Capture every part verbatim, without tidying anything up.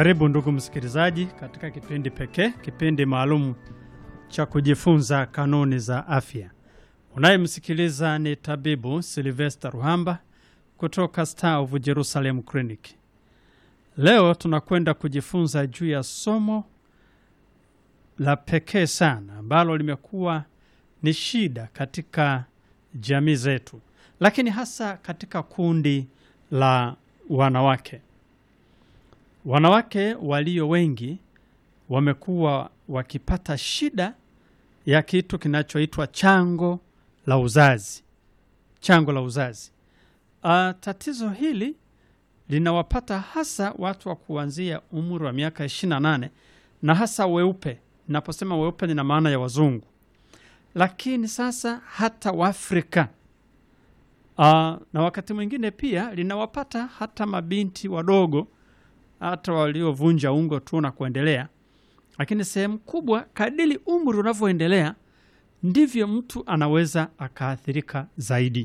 Karibu ndugu msikilizaji katika kipindi pekee, kipindi maalum cha kujifunza kanuni za afya. Unayemsikiliza ni tabibu Sylvester Ruhamba kutoka Star of Jerusalem Clinic. Leo tunakwenda kujifunza juu ya somo la pekee sana ambalo limekuwa ni shida katika jamii zetu, lakini hasa katika kundi la wanawake. Wanawake walio wengi wamekuwa wakipata shida ya kitu kinachoitwa chango la uzazi. Chango la uzazi. Uh, tatizo hili linawapata hasa watu wa kuanzia umri wa miaka ishirini na nane na hasa weupe. Naposema weupe nina maana ya wazungu. Lakini sasa hata Waafrika. Uh, na wakati mwingine pia linawapata hata mabinti wadogo, hata waliovunja ungo tu na kuendelea. Lakini sehemu kubwa kadiri umri unavyoendelea ndivyo mtu anaweza akaathirika zaidi.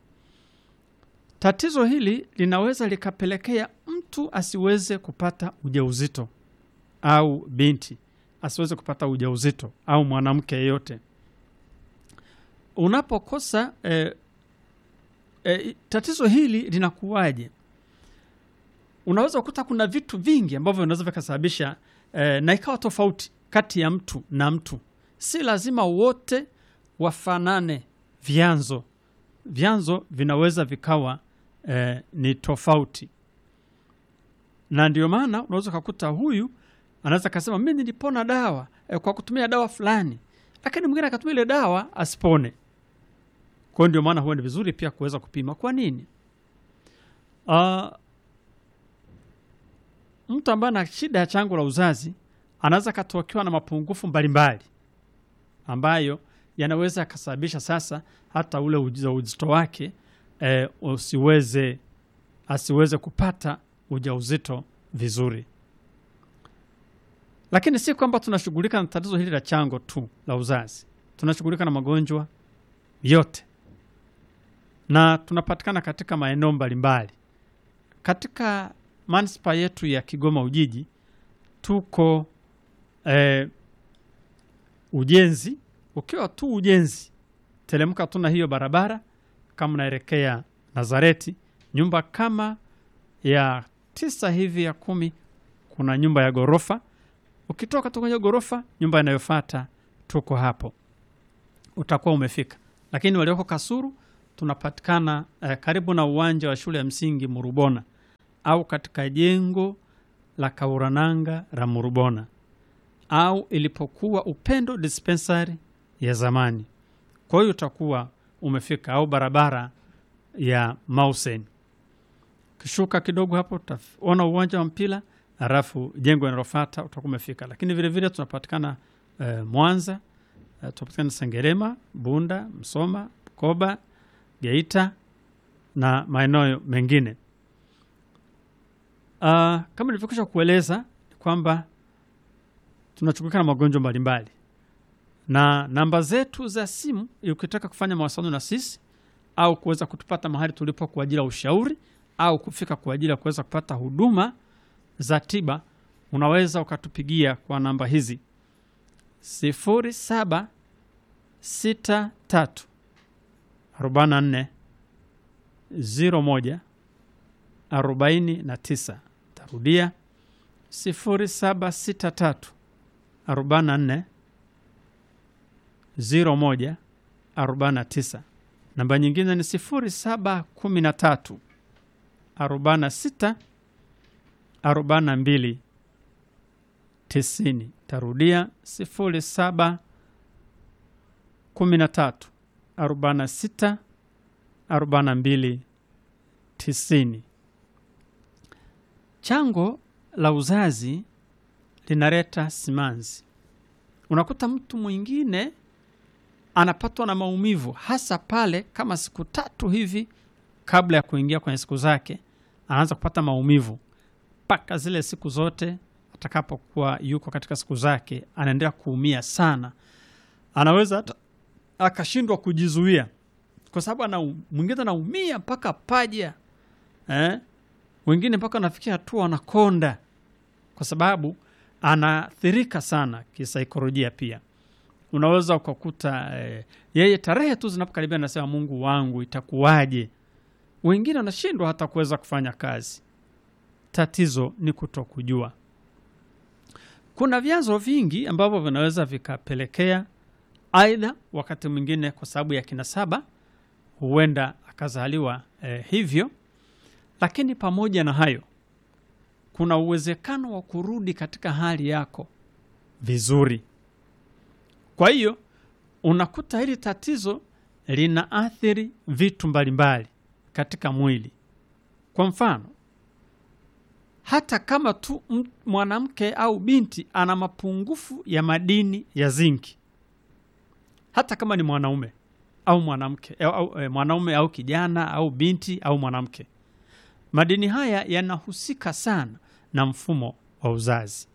Tatizo hili linaweza likapelekea mtu asiweze kupata ujauzito, au binti asiweze kupata ujauzito, au mwanamke yeyote. Unapokosa eh, eh, tatizo hili linakuwaje? Unaweza kukuta kuna vitu vingi ambavyo vinaweza vikasababisha eh, na ikawa tofauti kati ya mtu na mtu. Si lazima wote wafanane vyanzo. Vyanzo vinaweza vikawa eh, ni tofauti. Na ndio maana unaweza kukuta huyu anaweza kusema mimi nilipona dawa eh, kwa kutumia dawa fulani, lakini mwingine akatumia ile dawa asipone. Kwa ndio maana huwa ni vizuri pia kuweza kupima kwa nini. Ah uh, Mtu ambaye ana shida ya chango la uzazi anaweza katokewa na mapungufu mbalimbali ambayo yanaweza kusababisha sasa hata ule ujauzito wake eh, usiweze asiweze kupata ujauzito vizuri. Lakini si kwamba tunashughulika na tatizo hili la chango tu la uzazi. Tunashughulika na magonjwa yote. Na tunapatikana katika maeneo mbalimbali. Katika manispa yetu ya Kigoma Ujiji tuko eh, Ujenzi. Ukiwa tu Ujenzi, telemka tuna hiyo barabara kama unaelekea Nazareti, nyumba kama ya tisa hivi ya kumi, kuna nyumba ya gorofa. Ukitoka tu kwenye gorofa, nyumba inayofuata tuko hapo, utakuwa umefika. Lakini walioko Kasuru tunapatikana eh, karibu na uwanja wa shule ya msingi Murubona, au katika jengo la Kaurananga la Murubona, au ilipokuwa Upendo dispensary ya zamani. Kwa hiyo utakuwa umefika, au barabara ya Mausen. Kishuka kidogo hapo utaona uwanja wa mpira, halafu jengo linalofuata utakuwa umefika. Lakini vile vile tunapatikana eh, Mwanza, eh, tunapatikana Sengerema, Bunda, Msoma, Bukoba, Geita na maeneo mengine. Uh, kama nilivyokwisha kueleza kwamba tunachukua na magonjwa mbalimbali. Na namba zetu za simu ukitaka kufanya mawasiliano na sisi au kuweza kutupata mahali tulipo kwa ajili ya ushauri au kufika kwa ajili ya kuweza kupata huduma za tiba, unaweza ukatupigia kwa namba hizi: sifuri saba sita tatu arobaini na nne ziro moja arobaini na tisa. Tarudia sifuri saba sita tatu arobaini na nne ziro moja arobaini na tisa. Namba nyingine ni sifuri saba kumi na tatu arobaini na sita arobaini na mbili tisini. Tarudia sifuri saba kumi na tatu arobaini na sita arobaini na mbili tisini. Chango la uzazi linaleta simanzi. Unakuta mtu mwingine anapatwa na maumivu hasa pale kama siku tatu hivi kabla ya kuingia kwenye siku zake, anaanza kupata maumivu mpaka zile siku zote atakapokuwa yuko katika siku zake anaendelea kuumia sana. Anaweza akashindwa kujizuia kwa sababu ana mwingine anaumia mpaka paja. Eh? Wengine mpaka nafikia hatua anakonda. kwa sababu anaathirika sana kisaikolojia pia. Unaweza ukakuta eh, yeye tarehe tu zinapokaribia anasema Mungu wangu itakuwaje? Wengine wanashindwa hata kuweza kufanya kazi. Tatizo ni kutokujua. Kuna vyanzo vingi ambavyo vinaweza vikapelekea, aidha wakati mwingine kwa sababu ya kinasaba huenda akazaliwa eh, hivyo, lakini pamoja na hayo kuna uwezekano wa kurudi katika hali yako vizuri. Kwa hiyo unakuta hili tatizo linaathiri vitu mbalimbali katika mwili. Kwa mfano, hata kama tu mwanamke au binti ana mapungufu ya madini ya zinki, hata kama ni mwanaume au mwanamke au, au, eh, mwanaume au kijana au binti au mwanamke, madini haya yanahusika sana na mfumo wa uzazi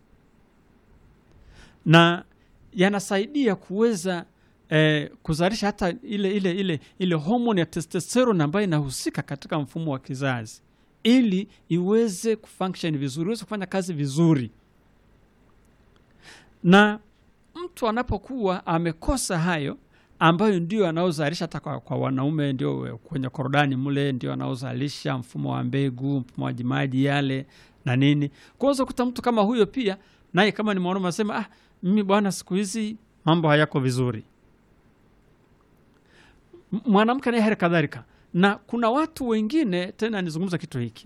na yanasaidia kuweza eh, kuzalisha hata ile ile ile ile homoni ya testosterone ambayo inahusika katika mfumo wa kizazi, ili iweze kufunction vizuri, iweze kufanya kazi vizuri. Na mtu anapokuwa amekosa hayo ambayo ndio anaozalisha hata kwa, kwa wanaume, ndio kwenye korodani mule ndio anaozalisha mfumo wa mbegu, mfumo wa maji yale na nini. Kwa hiyo kuta mtu kama huyo pia naye kama ni mwanaume asema ah, mimi bwana siku hizi mambo hayako vizuri. Mwanamke naye hali kadhalika. Na kuna watu wengine tena, nizungumza kitu hiki,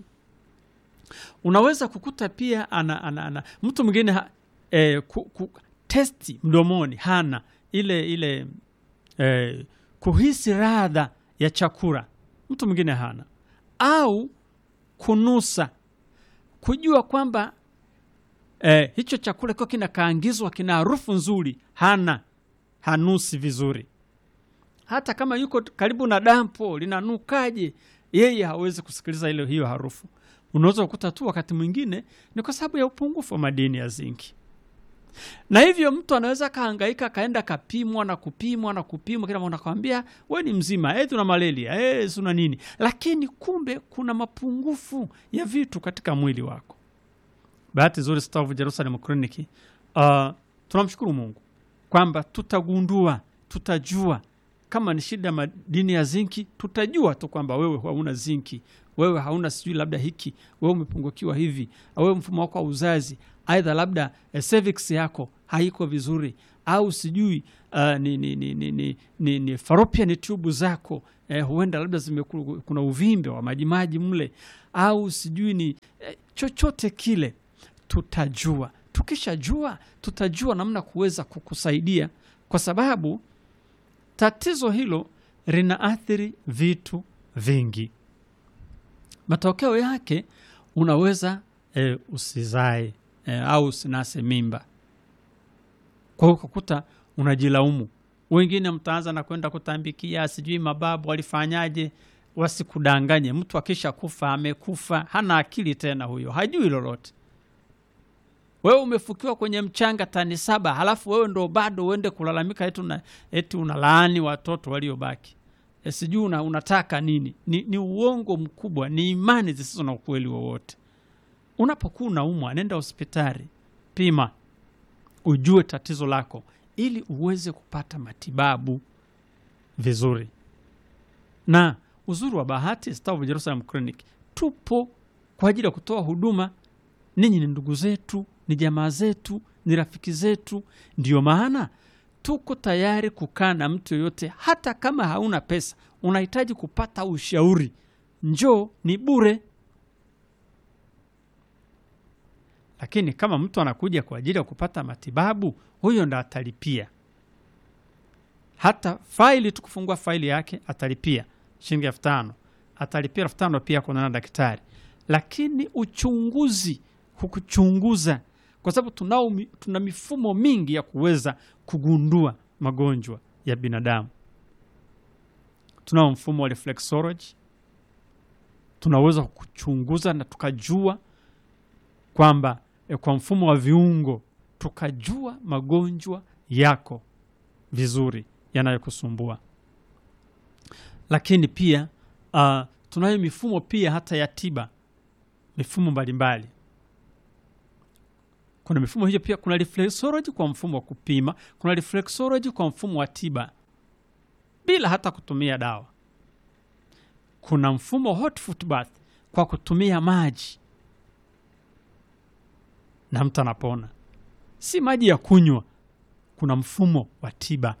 unaweza kukuta pia ana, ana, ana mtu mwingine eh, ku, ku, testi mdomoni hana ile ile eh, kuhisi ladha ya chakula, mtu mwingine hana, au kunusa, kujua kwamba eh, hicho chakula kwa kina kaangizwa kina harufu nzuri, hana, hanusi vizuri. Hata kama yuko karibu na dampo linanukaje, yeye hawezi kusikiliza ile hiyo harufu. Unaweza kukuta tu wakati mwingine ni kwa sababu ya upungufu wa madini ya zinki. Na hivyo mtu anaweza kahangaika kaenda kapimwa na kupimwa na kupimwa, kila mwana kwambia wewe ni mzima, eh tuna malaria, eh una nini, lakini kumbe kuna mapungufu ya vitu katika mwili wako. Bahati nzuri Staff Jerusalem Clinic, uh, tunamshukuru Mungu kwamba tutagundua, tutajua kama ni shida madini ya zinki, tutajua tu kwamba wewe hauna zinki, wewe hauna sijui labda hiki, wewe umepungukiwa hivi, au wewe mfumo wako wa uzazi, aidha labda eh, cervix yako haiko vizuri, au sijui uh, ni ni ni ni ni, ni, ni fallopian tube zako eh, huenda labda zimekuna, kuna uvimbe wa majimaji mle, au sijui ni eh, chochote kile, tutajua. Tukishajua tutajua namna kuweza kukusaidia, kwa sababu tatizo hilo linaathiri vitu vingi. Matokeo yake unaweza e, usizae e, au usinase mimba. Kwa hiyo kukuta unajilaumu. Wengine mtaanza na kwenda kutambikia sijui mababu walifanyaje. Wasikudanganye, mtu akisha kufa amekufa, hana akili tena huyo, hajui lolote. Wewe umefukiwa kwenye mchanga tani saba, halafu wewe ndo bado uende kulalamika eti una eti unalaani watoto waliobaki. E, sijui una, unataka nini? Ni, ni uongo mkubwa, ni imani zisizo na ukweli wowote. Unapokuwa unaumwa, nenda hospitali, pima, ujue tatizo lako ili uweze kupata matibabu vizuri. Na uzuri wa bahati Staff Jerusalem Clinic, tupo kwa ajili ya kutoa huduma. Ninyi ni ndugu zetu, ni jamaa zetu, ni rafiki zetu. Ndio maana tuko tayari kukaa na mtu yoyote, hata kama hauna pesa, unahitaji kupata ushauri, njoo, ni bure. Lakini kama mtu anakuja kwa ajili ya kupata matibabu, huyo ndo atalipia. Hata faili tukufungua faili yake atalipia shilingi elfu tano, atalipia elfu tano pia kuonana na daktari. Lakini uchunguzi, hukuchunguza, kwa sababu tunao tuna mifumo mingi ya kuweza kugundua magonjwa ya binadamu. Tunao mfumo wa reflexology, tunaweza kuchunguza na tukajua kwamba e, kwa mfumo wa viungo tukajua magonjwa yako vizuri yanayokusumbua. Lakini pia uh, tunayo mifumo pia hata ya tiba, mifumo mbalimbali. Kuna mifumo hiyo pia. Kuna reflexology kwa mfumo wa kupima, kuna reflexology kwa mfumo wa tiba bila hata kutumia dawa. Kuna mfumo hot foot bath kwa kutumia maji na mtu anapona, si maji ya kunywa. Kuna mfumo wa tiba.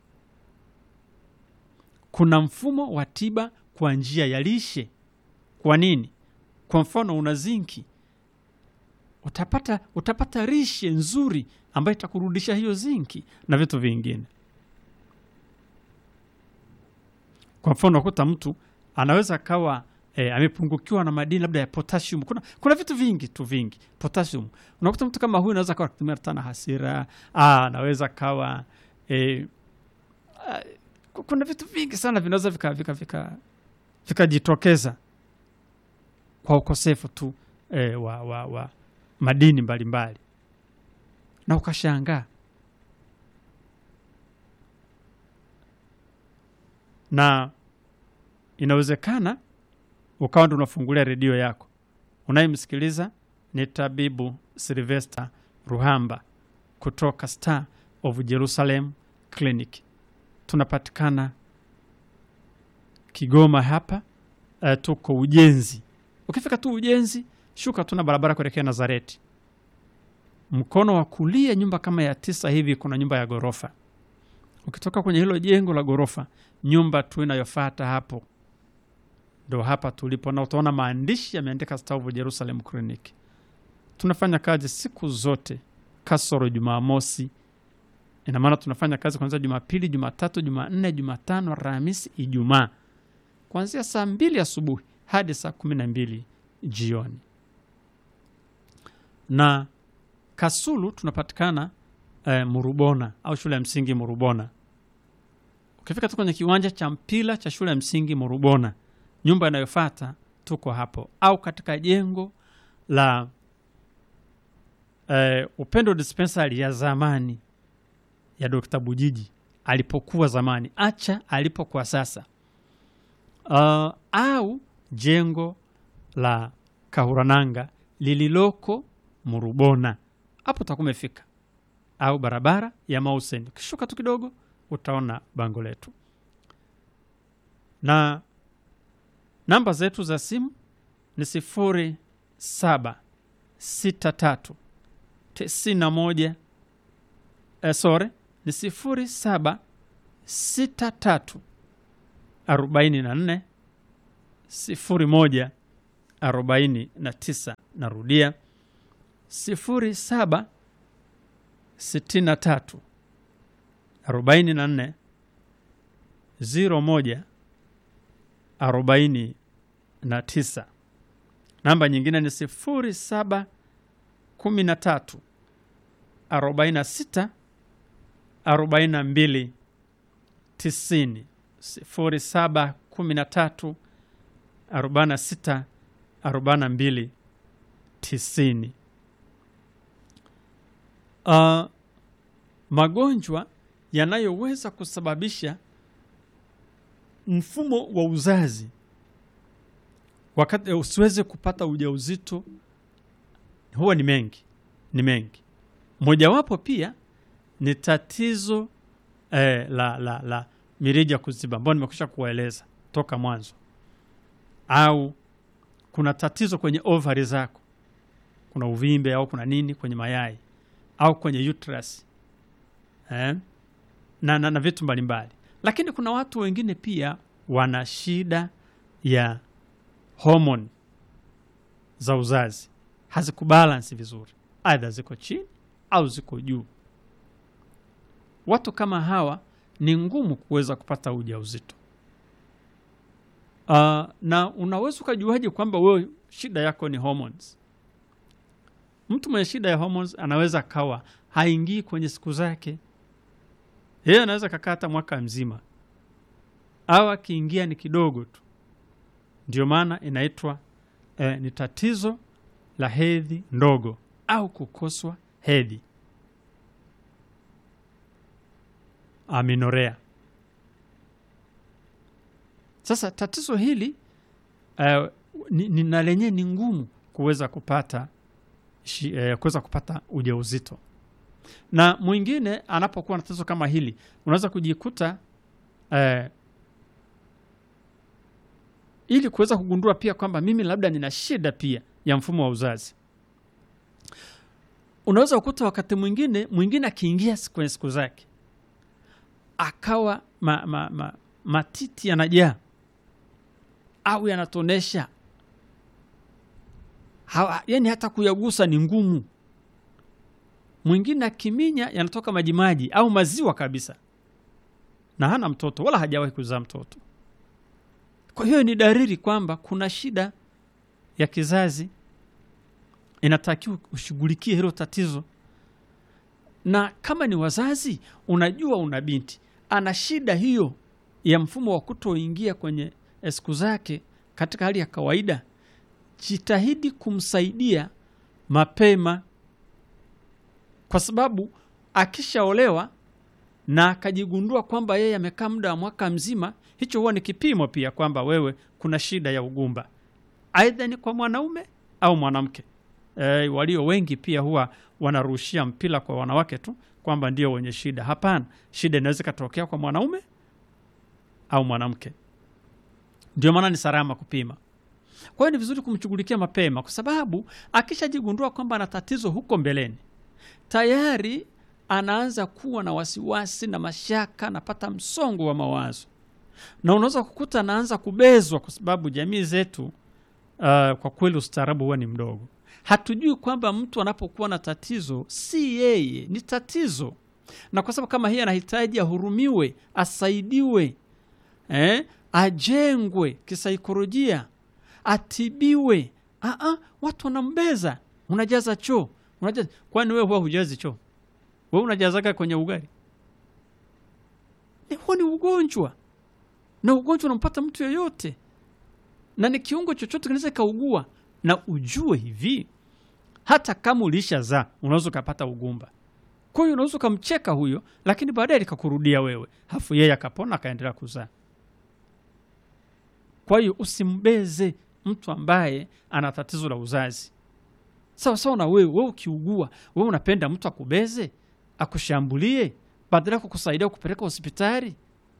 Kuna mfumo wa tiba kwa njia ya lishe. Kwa nini? Kwa mfano una zinki, utapata utapata lishe nzuri ambayo itakurudisha hiyo zinki na vitu vingine. Kwa mfano ukuta mtu anaweza kawa e, amepungukiwa na madini labda ya potassium. Kuna kuna vitu vingi tu vingi. Potassium. Unakuta mtu kama huyu anaweza kawa kutumia tana hasira, ah anaweza kawa e, a, kuna vitu vingi sana vinaweza vika vika vika vikajitokeza kwa ukosefu tu e, wa, wa, wa madini mbalimbali. Na ukashangaa. Na inawezekana ukawa ndo unafungulia redio yako. Unayemsikiliza ni Tabibu Sylvester Ruhamba kutoka Star of Jerusalem Clinic. Tunapatikana Kigoma hapa. Uh, tuko Ujenzi. Ukifika tu Ujenzi, shuka tuna barabara kuelekea Nazareti. Mkono wa kulia nyumba kama ya tisa hivi kuna nyumba ya gorofa. Ukitoka kwenye hilo jengo la gorofa, nyumba tu inayofuata hapo ndo hapa tulipo, na utaona maandishi yameandika Star of Jerusalem Clinic. Tunafanya kazi siku zote kasoro Jumamosi. Ina maana tunafanya kazi kuanzia Jumapili, Jumatatu, Jumanne, Jumatano, Alhamisi, Ijumaa. Kuanzia saa mbili asubuhi hadi saa kumi na mbili jioni. Na Kasulu tunapatikana eh, Murubona au shule ya msingi Murubona. Ukifika tu kwenye kiwanja cha mpira cha shule ya msingi Murubona, nyumba inayofuata tuko hapo. Au katika jengo la eh, Upendo Dispensary ya zamani ya Dokta Bujiji alipokuwa zamani, acha alipokuwa sasa. Uh, au jengo la Kahurananga lililoko Murubona, hapo utakumefika. Au barabara ya Mausen, kishuka tu kidogo utaona bango letu. Na namba zetu za simu ni sifuri saba sita tatu tisini moja eh, sorry ni sifuri saba sita tatu arobaini na nne sifuri moja arobaini na tisa. Narudia sifuri saba sitini na tatu arobaini na nne ziro moja arobaini na tisa. Namba nyingine ni sifuri saba kumi na tatu arobaini na sita arobaini na mbili tisini. Sifuri saba kumi na tatu arobaini na sita arobaini na mbili tisini. Uh, magonjwa yanayoweza kusababisha mfumo wa uzazi wakati usiweze kupata ujauzito huwa ni mengi, ni mengi. Mojawapo pia ni tatizo eh, la la la mirija kuziba, ambao nimekwisha kuwaeleza toka mwanzo. Au kuna tatizo kwenye ovari zako, kuna uvimbe au kuna nini kwenye mayai au kwenye uterus eh? na, na, na vitu mbalimbali. Lakini kuna watu wengine pia wana shida ya hormone za uzazi, hazikubalance vizuri, aidha ziko chini au ziko juu. Watu kama hawa ni ngumu kuweza kupata ujauzito. Uh, na unaweza kujuaje kwamba wewe shida yako ni hormones? Mtu mwenye shida ya hormones anaweza kawa haingii kwenye siku zake. Yeye anaweza kakata mwaka mzima, au akiingia ni kidogo tu. Ndio maana inaitwa eh, ni tatizo la hedhi ndogo au kukoswa hedhi, amenorrhea. Sasa tatizo hili uh, ni, ni na lenye ni ngumu kuweza kupata eh, kuweza kupata ujauzito. Na mwingine anapokuwa na tatizo kama hili, unaweza kujikuta eh, ili kuweza kugundua pia kwamba mimi labda nina shida pia ya mfumo wa uzazi. Unaweza kukuta wakati mwingine mwingine akiingia kwenye siku zake akawa ma, ma, ma, matiti yanajaa au yanatonesha, ha, yani hata kuyagusa ni ngumu. Mwingine akiminya yanatoka majimaji au maziwa kabisa, na hana mtoto wala hajawahi kuzaa mtoto. Kwa hiyo ni dalili kwamba kuna shida ya kizazi, inatakiwa ushughulikie hilo tatizo. Na kama ni wazazi, unajua una binti ana shida hiyo ya mfumo wa kutoingia kwenye siku zake katika hali ya kawaida, jitahidi kumsaidia mapema, kwa sababu akishaolewa na akajigundua kwamba yeye amekaa muda wa mwaka mzima, hicho huwa ni kipimo pia kwamba wewe kuna shida ya ugumba, aidha ni kwa mwanaume au mwanamke. E, walio wengi pia huwa wanarushia mpira kwa wanawake tu kwamba ndio wenye shida. Hapana, shida inaweza katokea kwa mwanaume au mwanamke. Ndio maana ni salama kupima. Kwa hiyo ni vizuri kumshughulikia mapema, kwa sababu akishajigundua kwamba ana tatizo huko mbeleni, tayari anaanza kuwa na wasiwasi na mashaka, anapata msongo wa mawazo. Na unaweza kukuta anaanza kubezwa, kwa sababu jamii zetu uh, kwa kweli ustaarabu huwa ni mdogo. Hatujui kwamba mtu anapokuwa na tatizo si yeye, ni tatizo. Na kwa sababu kama hii anahitaji ahurumiwe, asaidiwe, eh, ajengwe kisaikolojia, atibiwe. Ah ah, watu wanambeza, unajaza choo, unajaza. Kwani wewe huwa hujazi choo? Wewe unajazaga kwenye ugali? Ni huo ni ugonjwa. Na ugonjwa unampata mtu yeyote. Na ni kiungo chochote kinaweza kaugua. Na ujue hivi, hata kama ulishazaa unaweza kupata ugumba. Kwa hiyo unaweza kumcheka huyo, lakini baadaye likakurudia wewe, hafu yeye akapona akaendelea kuzaa. Kwa hiyo usimbeze mtu ambaye ana tatizo la uzazi. Sawa sawa na wewe, wewe ukiugua, wewe unapenda mtu akubeze, akushambulie, badala ya kukusaidia kupeleka hospitali.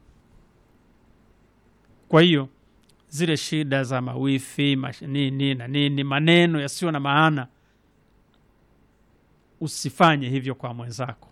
Kwa hiyo zile shida za mawifi, nini na nini, maneno yasiyo na maana, usifanye hivyo kwa mwenzako.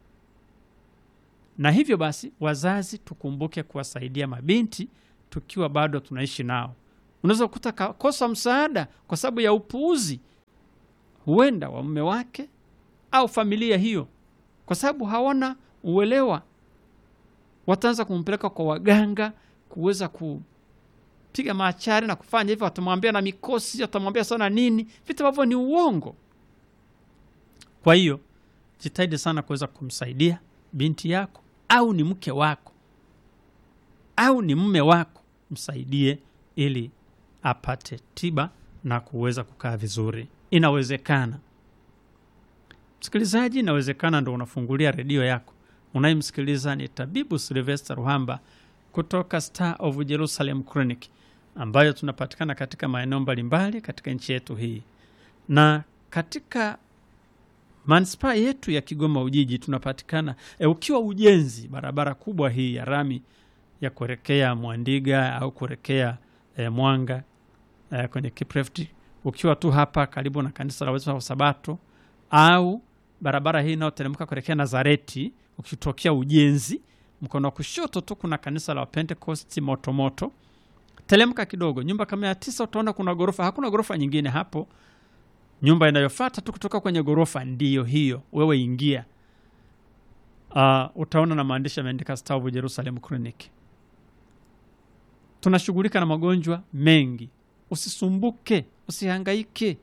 Na hivyo basi, wazazi tukumbuke kuwasaidia mabinti tukiwa bado tunaishi nao. Unaweza kukuta kosa msaada kwa sababu ya upuuzi, huenda wa mume wake au familia hiyo, kwa sababu hawana uelewa. Wataanza kumpeleka kwa waganga kuweza ku piga maachari na kufanya hivyo, watamwambia na mikosi, watamwambia sana nini, vitu ambavyo ni uongo. Kwa hiyo jitahidi sana kuweza kumsaidia binti yako, au ni mke wako au ni mume wako, msaidie ili apate tiba na kuweza kukaa vizuri. Inawezekana. Msikilizaji, inawezekana ndo unafungulia redio yako. Unayemsikiliza ni Tabibu Sylvester Ruhamba kutoka Star of Jerusalem Clinic, ambayo tunapatikana katika maeneo mbalimbali katika nchi yetu hii. Na katika manispaa yetu ya Kigoma Ujiji tunapatikana e, ukiwa ujenzi barabara kubwa hii ya rami ya kuelekea Mwandiga au kuelekea e, Mwanga e, kwenye Kiprefti, ukiwa tu hapa karibu na kanisa la Waadventista wa Sabato, au barabara hii inayoteremka kuelekea Nazareti, ukitokea ujenzi mkono wa kushoto tu kuna kanisa la Pentecost moto moto. Telemka kidogo, nyumba kama ya tisa, utaona kuna gorofa. Hakuna gorofa nyingine hapo. Nyumba inayofuata tu kutoka kwenye gorofa ndiyo hiyo. Wewe ingia. Uh, utaona na maandishi yameandika Star of Jerusalem Clinic. Tunashughulika na magonjwa mengi. Usisumbuke, usihangaike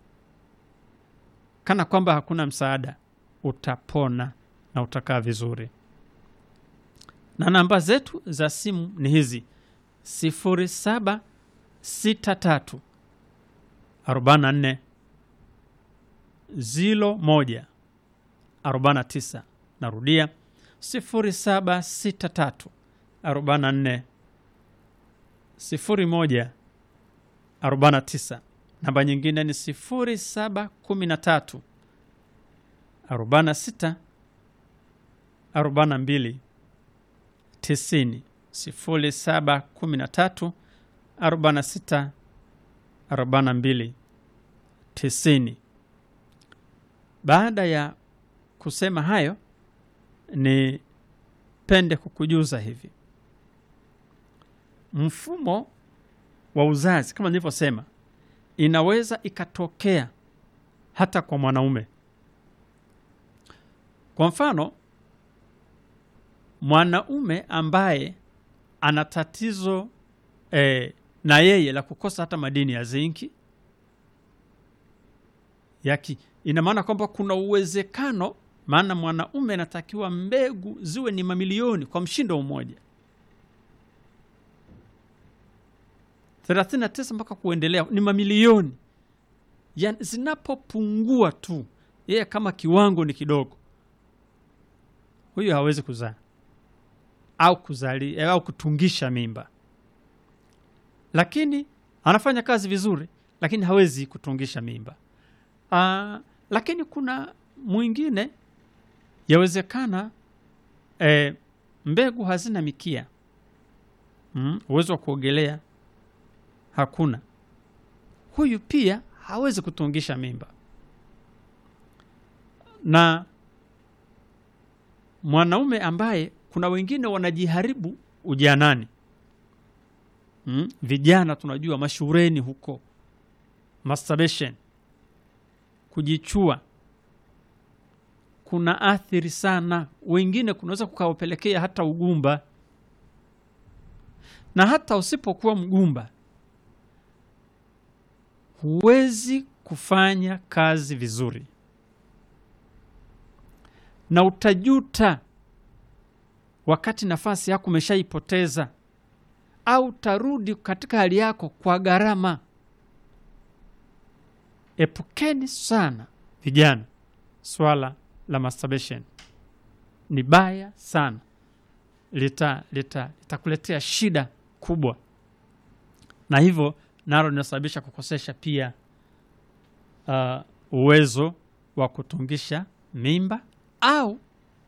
kana kwamba hakuna msaada. Utapona na utakaa vizuri. Na namba zetu za simu ni hizi: sifuri saba sita tatu arobaini na nne ziro moja arobaini na tisa. Narudia, sifuri saba sita tatu arobaini na nne ziro moja arobaini na tisa. Namba nyingine ni sifuri saba kumi na tatu arobaini na sita arobaini na mbili tisini. sifuri saba kumi na tatu arobaini na sita arobaini na mbili tisini. Baada ya kusema hayo, ni pende kukujuza hivi. Mfumo wa uzazi kama nilivyosema inaweza ikatokea hata kwa mwanaume. Kwa mfano, mwanaume ambaye ana tatizo eh, na yeye la kukosa hata madini ya zinki yaki, ina maana kwamba kuna uwezekano, maana mwanaume anatakiwa mbegu ziwe ni mamilioni kwa mshindo mmoja, thelathini na tisa mpaka kuendelea ni mamilioni. Yani zinapopungua tu, yeye kama kiwango ni kidogo, huyo hawezi kuzaa au kuzali au kutungisha mimba. Lakini anafanya kazi vizuri, lakini hawezi kutungisha mimba. Aa, lakini kuna mwingine yawezekana e, mbegu hazina mikia, mm, uwezo wa kuogelea hakuna, huyu pia hawezi kutungisha mimba. Na mwanaume ambaye kuna wengine wanajiharibu ujanani, mm, vijana tunajua mashureni huko, masturbation, kujichua, kuna athiri sana. Wengine kunaweza kukawapelekea hata ugumba. Na hata usipokuwa mgumba, huwezi kufanya kazi vizuri, na utajuta wakati nafasi yako umeshaipoteza, au tarudi katika hali yako kwa gharama. Epukeni sana vijana swala la masturbation, ni baya sana, lita lita litakuletea shida kubwa, na hivyo nalo linasababisha kukosesha pia uh, uwezo wa kutungisha mimba au uh,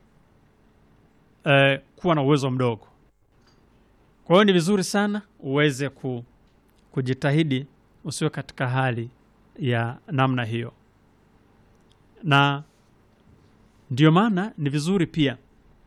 kuwa na uwezo mdogo. Kwa hiyo ni vizuri sana uweze ku, kujitahidi usiwe katika hali ya namna hiyo. Na ndio maana ni vizuri pia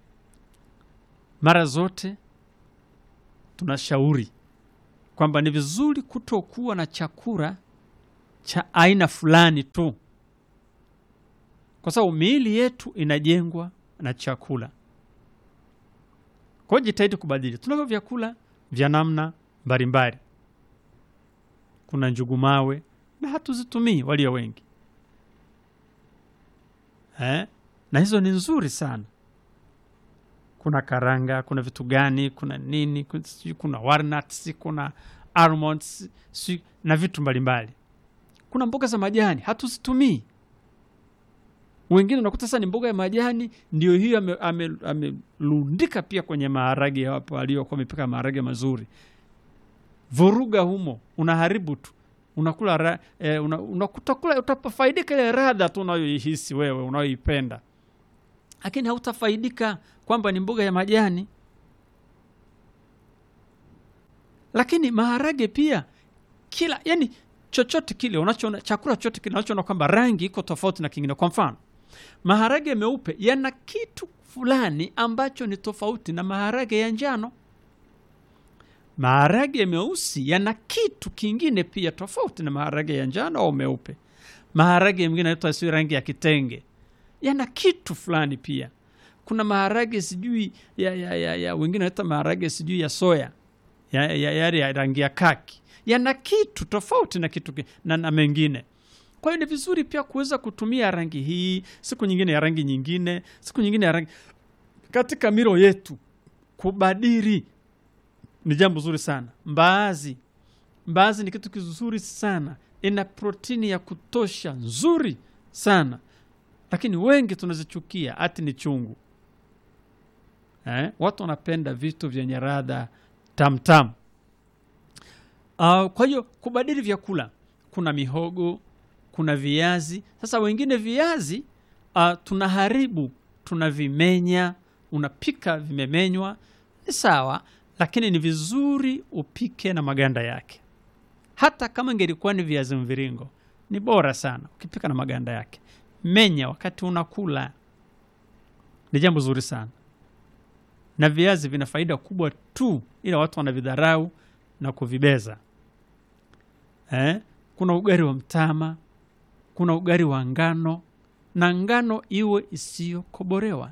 mara zote tunashauri kwamba ni vizuri kutokuwa na chakula cha aina fulani tu, kwa sababu miili yetu inajengwa na chakula. Kwa hiyo jitahidi kubadili. Tunavyo vyakula vya namna mbalimbali. Kuna njugu mawe na hatuzitumii walio wengi, eh? Na hizo ni nzuri sana. Kuna karanga, kuna vitu gani, kuna nini, kuna walnuts, kuna almonds, na vitu mbalimbali. Kuna mboga za majani hatuzitumii. Wengine unakuta sasa ni mboga ya majani ndio hiyo amelundika ame, pia kwenye maharage hapo waliokuwa wamepika maharage mazuri. Vuruga humo, unaharibu tu. Unakula ra, eh, una, unakutakula utafaidika ile radha tu unayoihisi wewe unayoipenda, lakini hautafaidika kwamba ni mboga ya majani. Lakini maharage pia, kila yani chochote kile unachoona, chakula chochote kile unachoona kwamba rangi iko tofauti na kingine. Kwa mfano, maharage meupe yana kitu fulani ambacho ni tofauti na maharage ya njano. Maharage meusi yana kitu kingine pia tofauti na maharage ya njano au meupe. Maharage mengine yanaitwa si rangi ya kitenge, yana kitu fulani pia. Kuna maharage sijui ya ya ya, ya wengine wanaita maharage sijui ya soya, ya ya, ya, ya rangi ya kaki, yana kitu tofauti na kitu na, na mengine. Kwa hiyo ni vizuri pia kuweza kutumia rangi hii, siku nyingine ya rangi nyingine, siku nyingine ya rangi katika milo yetu. Kubadili ni jambo zuri sana. Mbaazi, mbaazi ni kitu kizuri sana, ina protini ya kutosha nzuri sana, lakini wengi tunazichukia ati ni chungu. Eh, watu wanapenda vitu vyenye ladha tamtam. Uh, kwa hiyo kubadili vyakula. kuna mihogo, kuna viazi. Sasa wengine viazi uh, tunaharibu, tunavimenya, unapika vimemenywa, ni sawa, lakini ni vizuri upike na maganda yake. Hata kama ingelikuwa ni viazi mviringo, ni bora sana ukipika na maganda yake. Menya wakati unakula, ni jambo zuri sana. Na viazi vina faida kubwa tu, ila watu wanavidharau na kuvibeza. Eh? Kuna ugali wa mtama, kuna ugali wa ngano, na ngano iwe isiyo koborewa.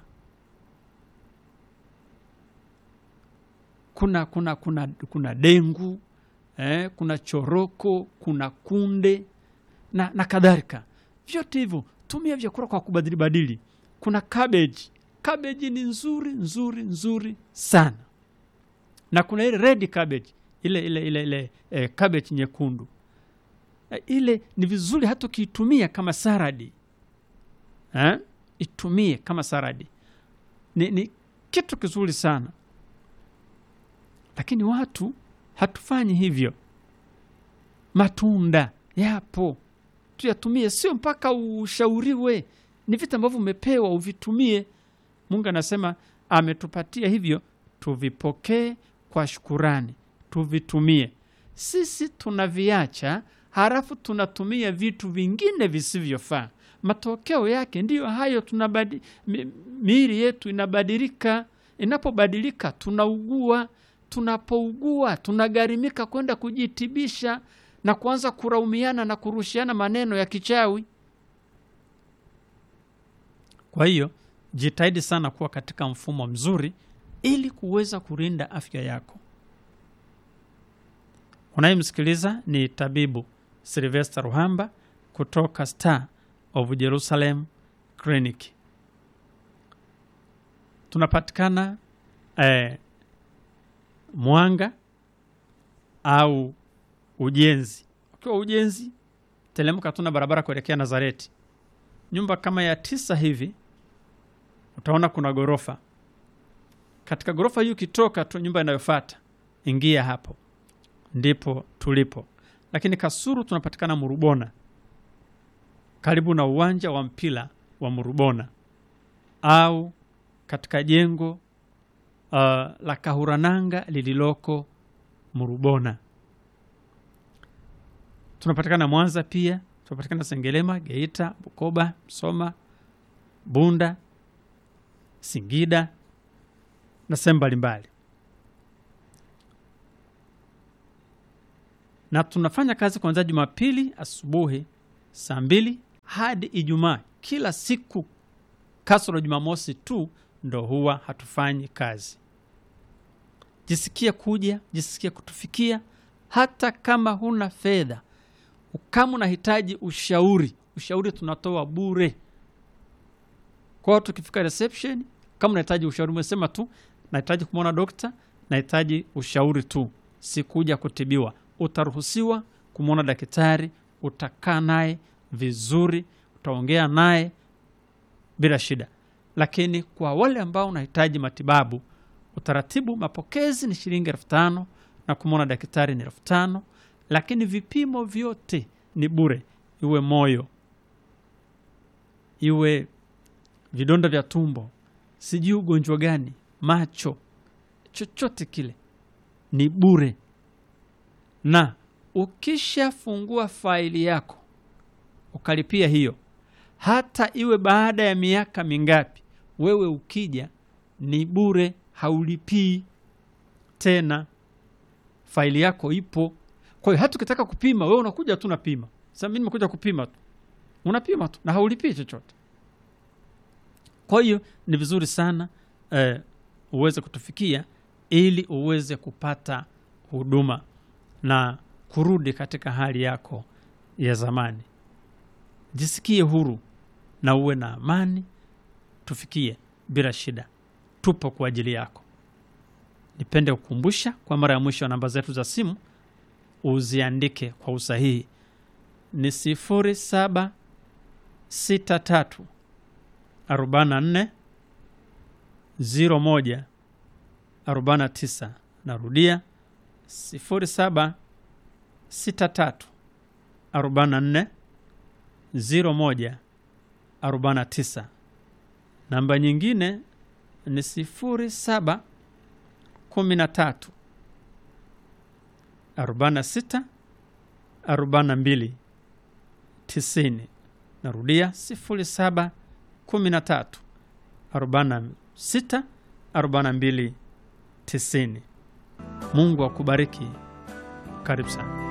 Kuna kuna kuna kuna dengu, eh, kuna choroko, kuna kunde na na kadhalika. Vyote hivyo tumia vyakula kwa kubadili badili. Kuna cabbage. Cabbage ni nzuri nzuri nzuri sana. Na kuna ile red cabbage, ile ile ile ile eh, cabbage nyekundu. Eh, ile ni vizuri hata ukiitumia kama saradi. Eh? Itumie kama saradi. Ni, ni kitu kizuri sana. Lakini watu hatufanyi hivyo. Matunda yapo, tuyatumie, sio mpaka ushauriwe. Ni vitu ambavyo umepewa uvitumie. Mungu anasema ametupatia hivyo, tuvipokee kwa shukurani, tuvitumie. Sisi tunaviacha, halafu tunatumia vitu vingine visivyofaa. Matokeo yake ndiyo hayo, tunabadi mi, miili yetu inabadilika. Inapobadilika tunaugua. Tunapougua tunagarimika kwenda kujitibisha na kuanza kuraumiana na kurushiana maneno ya kichawi. Kwa hiyo jitahidi sana kuwa katika mfumo mzuri ili kuweza kulinda afya yako. Unayemsikiliza ni tabibu Sylvester Ruhamba kutoka Star of Jerusalem Clinic. Tunapatikana eh, Mwanga au Ujenzi. Ukiwa Ujenzi, telemka tuna barabara kuelekea Nazareti. Nyumba kama ya tisa hivi, utaona kuna gorofa. Katika gorofa hiyo kitoka tu nyumba inayofuata, ingia hapo. Ndipo tulipo. Lakini Kasulu tunapatikana Murubona, karibu na uwanja wa mpira wa Murubona, au katika jengo uh, la Kahurananga lililoko Murubona. Tunapatikana Mwanza pia, tunapatikana Sengerema, Geita, Bukoba, Msoma, Bunda, Singida na sehemu mbalimbali. Na tunafanya kazi kuanzia Jumapili asubuhi saa mbili hadi Ijumaa kila siku. Kasoro Jumamosi tu ndo huwa hatufanyi kazi. Jisikia kuja, jisikia kutufikia. Hata kama huna fedha, kama unahitaji ushauri, ushauri tunatoa bure. Kwa hiyo tukifika reception, kama unahitaji ushauri umesema tu nahitaji kumwona dokta, nahitaji ushauri tu, sikuja kutibiwa, utaruhusiwa kumwona daktari, utakaa naye vizuri, utaongea naye bila shida. Lakini kwa wale ambao unahitaji matibabu, utaratibu mapokezi ni shilingi elfu tano na kumwona daktari ni elfu tano, lakini vipimo vyote ni bure. Iwe moyo, iwe vidonda vya tumbo, sijui ugonjwa gani, macho, chochote kile ni bure. Na ukisha fungua faili yako ukalipia hiyo, hata iwe baada ya miaka mingapi, wewe ukija ni bure, haulipii tena. Faili yako ipo. Kwa hiyo hata ukitaka kupima, wewe unakuja tu unapima. Sasa mimi nimekuja kupima tu, unapima tu na haulipii chochote. Kwa hiyo ni vizuri sana eh, uweze kutufikia ili uweze kupata huduma na kurudi katika hali yako ya zamani. Jisikie huru na uwe na amani. Tufikie bila shida, tupo kwa ajili yako. Nipende kukumbusha kwa mara ya mwisho namba zetu za simu uziandike kwa usahihi. Ni sifuri saba sita tatu arobaini na nne ziro moja arobaini na tisa. Narudia sifuri saba sita tatu arobaini na nne ziro moja arobaini na tisa. Namba nyingine ni sifuri saba kumi na tatu arobaini na sita arobaini na mbili tisini. Narudia sifuri saba kumi na tatu arobaini na sita arobaini na mbili tisini. Mungu akubariki. Karibu sana.